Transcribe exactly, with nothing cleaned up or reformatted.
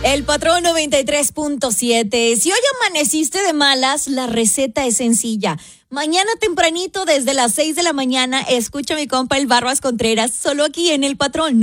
El Patrón noventa y tres punto siete. Si hoy amaneciste de malas, la receta es sencilla. Mañana tempranito, desde las seis de la mañana, escucha a mi compa el Barbas Contreras, solo aquí en El Patrón